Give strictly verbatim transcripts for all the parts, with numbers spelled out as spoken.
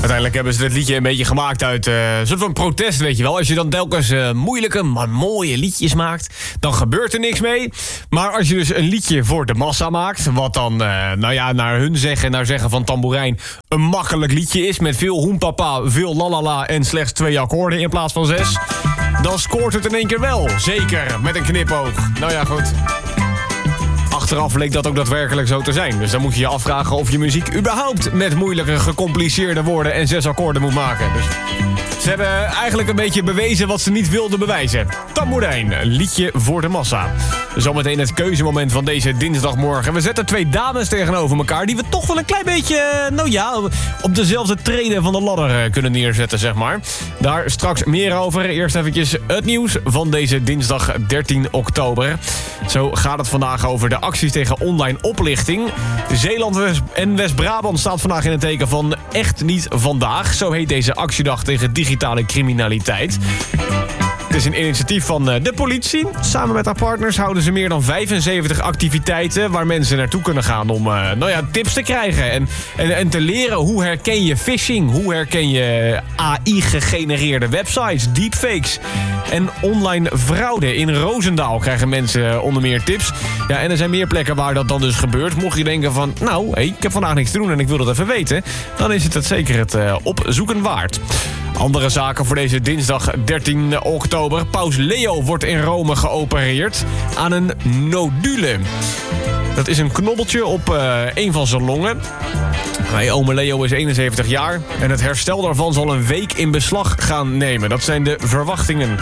Uiteindelijk hebben ze dit liedje een beetje gemaakt uit uh, een soort van protest, weet je wel. Als je dan telkens uh, moeilijke, maar mooie liedjes maakt, dan gebeurt er niks mee. Maar als je dus een liedje voor de massa maakt, wat dan, uh, nou ja, naar hun zeggen, naar zeggen van Tamboerijn, een makkelijk liedje is met veel hoempapa, veel lalala en slechts twee akkoorden in plaats van zes, dan scoort het in één keer wel. Zeker, met een knipoog. Nou ja, goed. Achteraf leek dat ook daadwerkelijk zo te zijn. Dus dan moet je je afvragen of je muziek überhaupt met moeilijke, gecompliceerde woorden en zes akkoorden moet maken. Dus ze hebben eigenlijk een beetje bewezen wat ze niet wilden bewijzen. Tamboerijn, liedje voor de massa. Zometeen het keuzemoment van deze dinsdagmorgen. We zetten twee dames tegenover elkaar die we toch wel een klein beetje, nou ja, op dezelfde treden van de ladder kunnen neerzetten, zeg maar. Daar straks meer over. Eerst eventjes het nieuws van deze dinsdag dertien oktober. Zo gaat het vandaag over de acties tegen online oplichting. Zeeland en West-Brabant staat vandaag in het teken van Echt Niet Vandaag. Zo heet deze actiedag tegen digitale criminaliteit. Het is een initiatief van de politie. Samen met haar partners houden ze meer dan vijfenzeventig activiteiten waar mensen naartoe kunnen gaan om uh, nou ja, tips te krijgen. En, en, en te leren hoe herken je phishing, hoe herken je A I-gegenereerde websites, deepfakes en online fraude. In Roosendaal krijgen mensen onder meer tips. Ja, en er zijn meer plekken waar dat dan dus gebeurt. Mocht je denken van, nou, hey, ik heb vandaag niks te doen en ik wil dat even weten, dan is het het zeker het uh, opzoeken waard. Andere zaken voor deze dinsdag dertien oktober. Paus Leo wordt in Rome geopereerd aan een nodule. Dat is een knobbeltje op uh, een van zijn longen. Hey, ome Leo is eenenzeventig jaar en het herstel daarvan zal een week in beslag gaan nemen. Dat zijn de verwachtingen.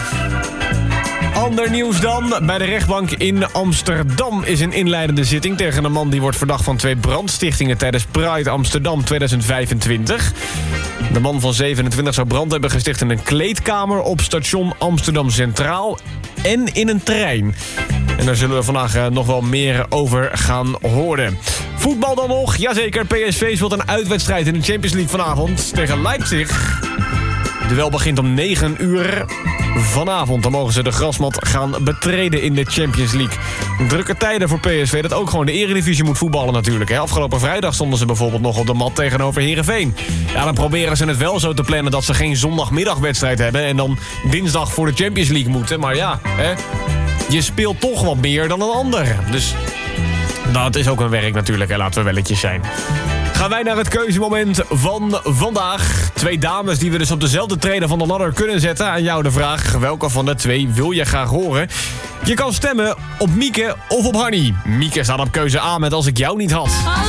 Ander nieuws dan. Bij de rechtbank in Amsterdam is een inleidende zitting tegen een man die wordt verdacht van twee brandstichtingen tijdens Pride Amsterdam tweeduizend vijfentwintig. De man van zevenentwintig zou brand hebben gesticht in een kleedkamer op station Amsterdam Centraal en in een trein. En daar zullen we vandaag uh, nog wel meer over gaan horen. Voetbal dan nog. Jazeker, P S V speelt een uitwedstrijd in de Champions League vanavond tegen Leipzig. Het duel begint om negen uur vanavond. Dan mogen ze de grasmat gaan betreden in de Champions League. Drukke tijden voor P S V, dat ook gewoon de Eredivisie moet voetballen natuurlijk. Hè. Afgelopen vrijdag stonden ze bijvoorbeeld nog op de mat tegenover Heerenveen. Ja, dan proberen ze het wel zo te plannen dat ze geen zondagmiddagwedstrijd hebben en dan dinsdag voor de Champions League moeten. Maar ja, hè, je speelt toch wat meer dan een ander. Dus nou, het is ook een werk natuurlijk, hè. Laten we welletjes zijn. Gaan wij naar het keuzemoment van vandaag. Twee dames die we dus op dezelfde treden van de ladder kunnen zetten. Aan jou de vraag, welke van de twee wil je graag horen? Je kan stemmen op Mieke of op Hanny. Mieke staat op keuze A met Als ik jou niet had.